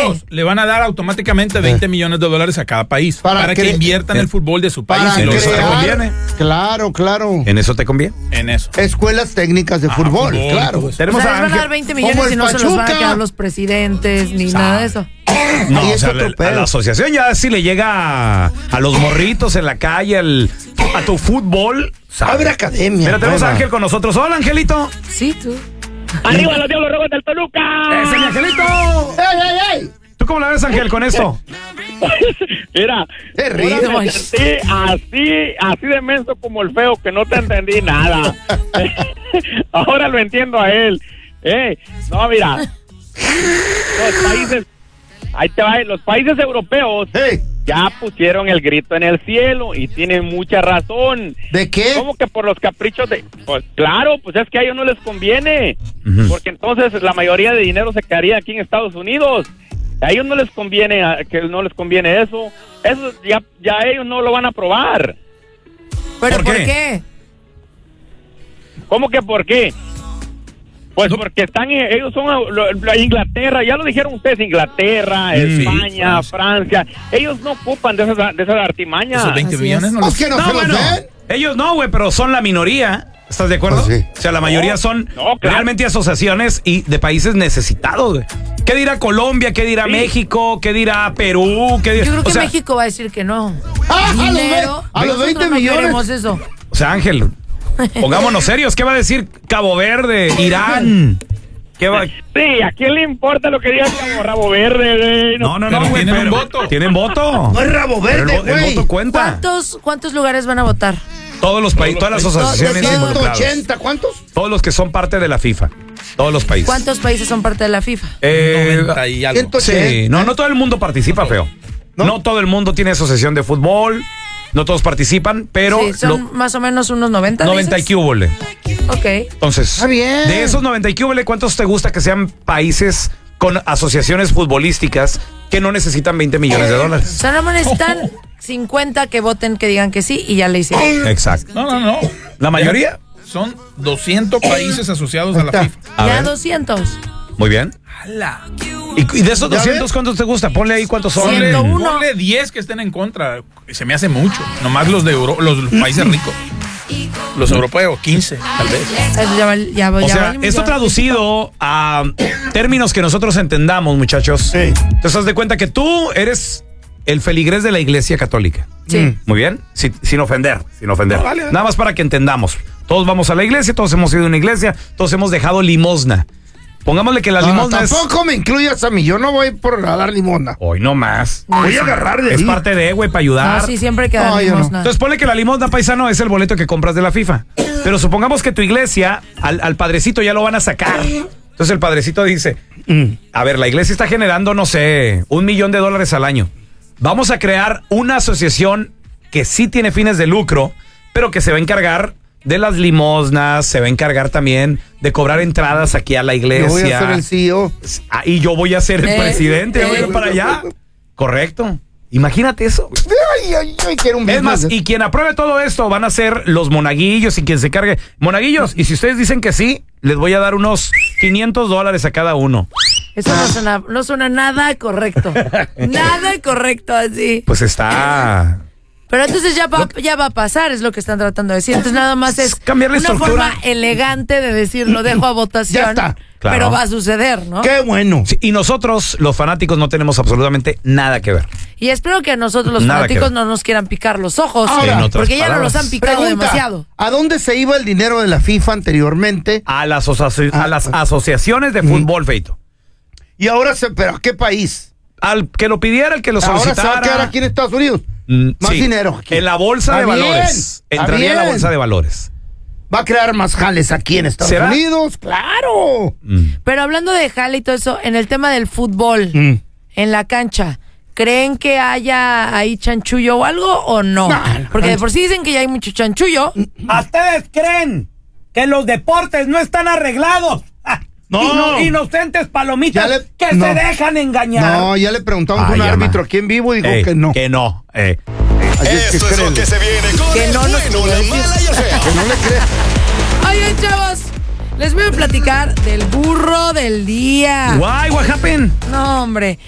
europeos le van a dar automáticamente 20 millones de dólares a cada país para que inviertan en el fútbol de su país. ¿En eso te conviene? Claro. ¿En eso te conviene? En eso. Escuelas técnicas de fútbol, claro. O sea, les van a dar 20 millones y no se los van a quedar los presidentes ni nada de eso. No, o sea, a la asociación ya si le llega a los morritos en la calle, a tu fútbol. Abre academia. Mira, tenemos a Ángel con nosotros. Hola, Angelito. Sí, tú. ¡Arriba los Diablos Rojos del Toluca! ¡Ese, mi Angelito! ¡Ey! ¿Tú cómo la ves, Ángel, con esto? Mira, te ríes. Así de menso como el feo, que no te entendí nada. Ahora lo entiendo a él. No, mira. Los países, ahí te va, los países europeos ya pusieron el grito en el cielo y tienen mucha razón. ¿De qué? ¿Cómo que por los caprichos de...? Pues claro, pues es que a ellos no les conviene. Porque entonces la mayoría de dinero se quedaría aquí en Estados Unidos. A ellos no les conviene, eso. Eso ya ellos no lo van a aprobar. ¿Pero por qué? ¿Cómo que por qué? Pues porque ellos son Inglaterra, ya lo dijeron ustedes, Inglaterra, España, Francia. Ellos no ocupan de esas artimañas. Esos 20 millones no los... Ellos no, güey, pero son la minoría. ¿Estás de acuerdo? Sí. O sea, la mayoría son realmente asociaciones y de países necesitados, güey. ¿Qué dirá Colombia? ¿Qué dirá México? ¿Qué dirá Perú? ¿Qué dirá... Yo creo que México va a decir que no. A los 20 millones. No queremos eso. O sea, Ángel, pongámonos serios. ¿Qué va a decir Cabo Verde, Irán? ¿Qué va? Sí, ¿a quién le importa lo que diga Rabo Verde? No, güey, ¿tienen voto? ¿Tienen voto? No es Rabo Verde, güey. El voto cuenta. ¿Cuántos lugares van a votar? Todos los países, todas las asociaciones involucradas. 180, ¿cuántos? Todos los que son parte de la FIFA. Todos los países. ¿Cuántos países son parte de la FIFA? 90 y algo. 180. Sí, no todo el mundo participa, feo. No todo el mundo tiene asociación de fútbol. No todos participan, pero... Sí, son más o menos unos 90. 90 y cúbole. Ok. Entonces, está bien. De esos 90 y cúbole, ¿cuántos te gusta que sean países con asociaciones futbolísticas que no necesitan 20 millones de dólares? O sea, no necesitan 50 que voten, que digan que sí y ya le hicieron. Exacto. No. ¿La mayoría? Son 200 países asociados a la FIFA. Ya 200. Muy bien. ¿Y de esos 200 cuántos te gusta? Ponle ahí cuántos son. 101. Ponle 10 que estén en contra. Se me hace mucho. Nomás los de los países ricos. Los europeos, 15, tal vez. O sea, esto traducido a términos que nosotros entendamos, muchachos. Sí. Te das de cuenta que tú eres el feligrés de la Iglesia Católica. Sí. Muy bien. Sin ofender. Vale. Nada más para que entendamos. Todos vamos a la iglesia, todos hemos ido a una iglesia, todos hemos dejado limosna. Pongámosle que la limosna tampoco me incluyas a mí, yo no voy a dar limosna. Hoy no más. Voy a agarrar de ahí. Es parte de, güey, para ayudar. No, sí, siempre queda limosna. Entonces ponle que la limosna, paisano, es el boleto que compras de la FIFA. Pero supongamos que tu iglesia, al padrecito ya lo van a sacar. Entonces el padrecito dice, a ver, la iglesia está generando, no sé, $1 millón al año. Vamos a crear una asociación que sí tiene fines de lucro, pero que se va a encargar de las limosnas, se va a encargar también de cobrar entradas aquí a la iglesia. Yo voy a ser el CEO. Y yo voy a ser el presidente, voy a ir para allá. Correcto. Imagínate eso. Ay, quiero un es más, y quien apruebe todo esto van a ser los monaguillos y quien se cargue. Monaguillos, y si ustedes dicen que sí, les voy a dar unos $500 a cada uno. Eso no suena nada correcto. Nada correcto así. Pues está... Pero entonces ya va a pasar, es lo que están tratando de decir. Entonces nada más es cambiar la estructura. Forma elegante de decir, lo dejo a votación. Ya está. Claro. Pero va a suceder, ¿no? ¡Qué bueno! Sí, y nosotros, los fanáticos, no tenemos absolutamente nada que ver. Y espero que a nosotros, los fanáticos, no nos quieran picar los ojos. Ahora, porque ya no los han picado demasiado. ¿A dónde se iba el dinero de la FIFA anteriormente? A las asociaciones de fútbol, Feito. ¿Y ahora pero a qué país? Al que lo pidiera, el que lo solicitara. Ahora se va a quedar aquí en Estados Unidos. Más dinero. En la bolsa de valores. Entraría en la bolsa de valores. Va a crear más jales aquí en Estados Unidos. ¡Claro! Pero hablando de jale y todo eso, en el tema del fútbol, en la cancha, ¿creen que haya ahí chanchullo o algo o no? Porque de por sí dicen que ya hay mucho chanchullo. ¿Ustedes creen que los deportes no están arreglados? No. Inocentes palomitas se dejan engañar. No, ya le preguntamos a un árbitro aquí en vivo y dijo que no. Que no. Esto es lo que se viene con que el no bueno, la mala y el feo. Que no le creas. Oigan, chavos, les voy a platicar del burro del día. Why, what happened? No, hombre.